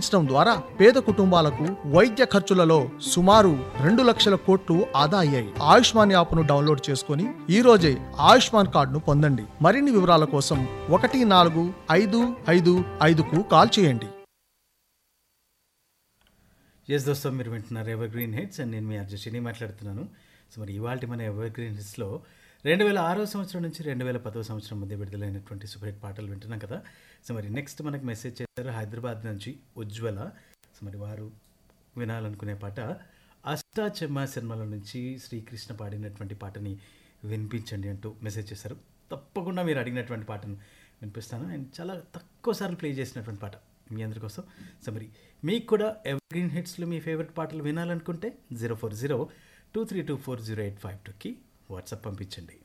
పెంచడం ద్వారా పేద కుటుంబాలకు వైద్య ఖర్చులలో సుమారు 2 లక్షల కోట్లు ఆదా అయ్యాయి. ఆయుష్మాన్ యాప్ను డౌన్లోడ్ చేసుకుని ఈ రోజే ఆయుష్మాన్ కార్డును పొందండి. మరిన్ని వివరాల కోసం 14555కు కాల్ చేయండి. ఎస్ దోస్తో, మీరు వింటున్నారు ఎవర్ గ్రీన్ హిట్స్ అండ్ నేను మీ అర్జుషిని మాట్లాడుతున్నాను. సో మరి ఇవాళ మన ఎవర్ గ్రీన్ హిట్స్లో 2006 సంవత్సరం నుంచి 2010 సంవత్సరం మధ్య విడుదలైనటువంటి సూపర్ హిట్ పాటలు వింటున్నాం కదా. సో మరి నెక్స్ట్ మనకు మెసేజ్ చేశారు హైదరాబాద్ నుంచి ఉజ్వల. సో మరి వారు వినాలనుకునే పాట అష్టాచెమ్మ సినిమాల నుంచి శ్రీకృష్ణ పాడినటువంటి పాటని వినిపించండి అంటూ మెసేజ్ చేశారు. తప్పకుండా మీరు అడిగినటువంటి పాటను వినిపిస్తాను. అండ్ చాలా తక్కువ సార్లు ప్లే చేసినటువంటి పాట మీ అందరి కోసం. సో మరి మీకు కూడా ఎవర్ గ్రీన్ హిట్స్లో మీ ఫేవరెట్ పాటలు వినాలనుకుంటే 04023240852కి వాట్సాప్ పంపించండి.